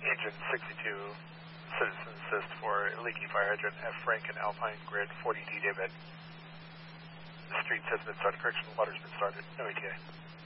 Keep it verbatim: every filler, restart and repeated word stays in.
Engine sixty-two, citizen assist for leaky fire hydrant F Frank and Alpine Grid forty D David. The streets has been started, correction, water's been started, no E T A.